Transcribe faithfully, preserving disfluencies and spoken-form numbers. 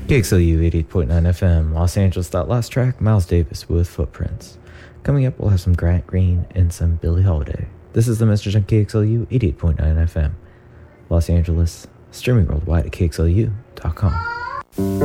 K X L U eighty-eight point nine F M, Los Angeles. That last track, Miles Davis with Footprints. Coming up, we'll have some Grant Green and some Billie Holiday. This is The Message on K X L U eighty-eight point nine F M, Los Angeles, streaming worldwide at K X L U dot com.